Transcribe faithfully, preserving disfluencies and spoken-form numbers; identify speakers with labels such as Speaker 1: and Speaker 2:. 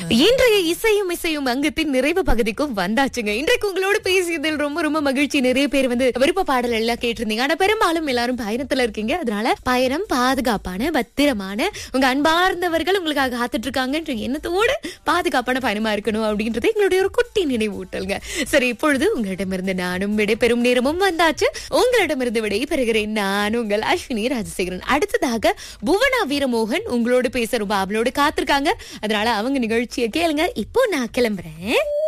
Speaker 1: இன்றைய இசையும் இசையும் அங்கத்தின் நிறைவு பகுதிக்கும் வந்தாச்சுங்க. இன்றைக்கு உங்களோட பேசியதில் ரொம்ப ரொம்ப மகிழ்ச்சி. நிறைய பேர் வந்து விருப்ப பாடல் எல்லாம் கேட்டிருந்தீங்க. ஆனா பெரும்பாலும் எல்லாரும் பயணத்துல இருக்கீங்க. அதனால பயணம் பாதுகாப்பான பத்திரமான உங்க அன்பார்ந்தவர்கள் உங்களுக்காக காத்துட்டு இருக்காங்கன்ற எண்ணத்தோடு பாதுகாப்பான பயணமா இருக்கணும் அப்படின்றது எங்களுடைய ஒரு குட்டி நினைவூட்டல்ங்க. சரி, இப்பொழுது உங்களிடமிருந்து நானும் விடைபெறும் நேரமும் வந்தாச்சு. உங்களிடமிருந்து விடை பெறுகிறேன் நான் உங்கள் அஸ்வினி ராஜசேகரன். அடுத்ததாக புவனா வீரமோகன் உங்களோடு பேச ரொம்ப அவளோடு காத்திருக்காங்க. அதனால அவங்க நிகழ்ச்சியை கேளுங்க. இப்போ நான் கிளம்புறேன்.